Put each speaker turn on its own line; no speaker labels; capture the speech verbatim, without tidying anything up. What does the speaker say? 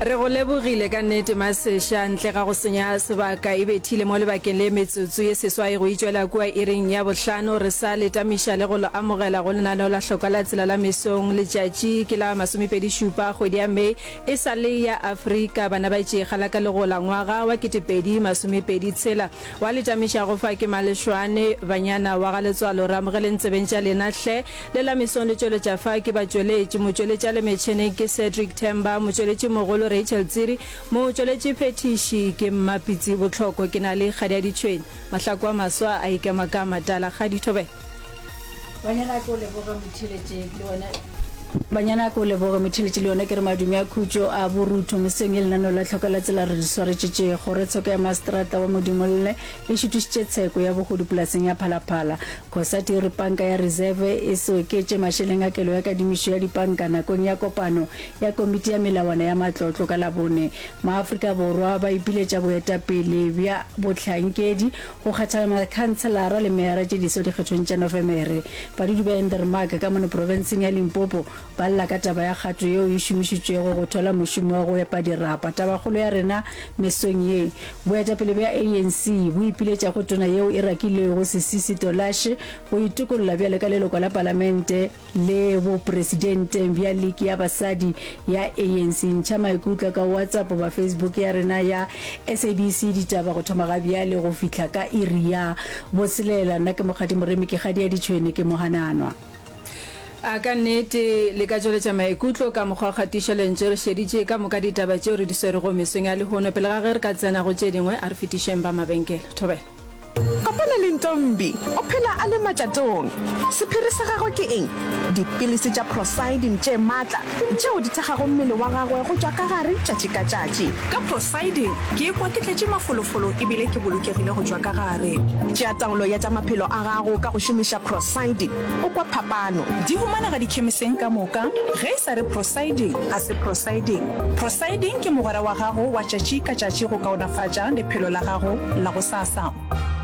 Re go lebogile ka nnete Masesha ntle ga go senya sebaka e bethile mo lebakeng le metsotso ye seswai go itšwela kwa iring ya bohlano re sa letamisha le go lo amogela go lenaneo la hloka la tsela la mesong le tšatši ke la masomepedi šupa kgwedi ya Mei e sa le ya Afrika bana ba itšegala ka lego la ngwaga wa ketepedi masomepedi tshela wa letamisha go fa ke Maleshwane banyana wa ga letswalo ra amogeleng tsebentša lena hle le la mesong le tšweletša fa ke ba tšweletše motšweletša le metšhene ke Cedric Temba motšweletše mogolo Rachel Tsiri mo tšweletše phetiši ke Mmapitsi botlhoko ke na le Kgadia Ditšhweni mahlako a maswa a ikema ka matala ga dithobe
banyana ko le boga motšweletše le wona banyana ko le boga motšweletše le wona ke re madumi a khutšo a borutho meseng e lenaneo la tlhoka la tsela re di swaretšetše gore tshoko ya mastrata wa modimolle e šutišitše tsheko ya bogodu polaseng ya Phalaphala khosati re panka ya reserve e se oketše mašeleng a kelo ya kadimišo ya dipanka nakong ya kopano ya komiti ya melawana ya matlotlo ka labone maafrika borwa ba ipiletša boetapele bja botlhankedi go kgathala makhanselara le meera tše diso dikgethong tša Nofemere badudi ba Endermark ka mono provinseng ya Limpopo ba lla ka taba ya kgato yeo e šomišitšwego go thola mošomo wa go epa dirapa tabakgolo ya rena mesong ye boetapele bja A N C bo ipiletša go tona yeo e rakilego Sisisi Tolashe go itukolola bjale ka leloko la palamente le bopresidente bja liki ya basadi ya A N C ntšha maikutlo ka WhatsApp ba Facebook ya rena ya S A B C ditaba go thoma ga bjale go fihla ka iri ya boselela nna ke mokgadi moremi ke Kgadia Ditšhweni ke mohananwa
a ka nnete le ka tšweletša maikutlo ka mokgwa kgatiša lentše re šeditše ka moka ditaba tšeo re di swerego mesong ya lehono pele ga ge re ka tsena go tše dingwe a re fetišeng ba mabenkele thobela
Kapana Lintombi o phela a le matšatong sephiri sa gagwe ke eng dipilisi tša Prosidin tše maatla tšeo di thagago mmele wa gagwe go tšwa ka gare tšatši ka tšatši
ka Prosidin ke ekwa ke tletše mafolofolo ebile ke bolokegile go tšwa ka gare
tšea taolo ya tša maphelo a gago ka go šomiša Prosidin o kwa phapano
di humanega dikhemiseng ka moka ge e sa re Prosidin a se Prosidin Prosidin ke mogwera wa gago wa tšatši ka tšatši go kaonafatša lephelo la gago la go sasa